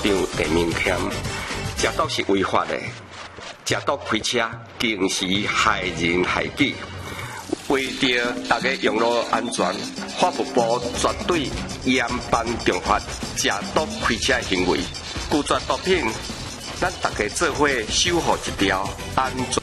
张地名片，食毒是违法的，食毒开车更是害人害己。为着大家用路安全，法务部绝对严办重罚食毒开车的行为，拒绝毒品。咱大家做伙守护一条安全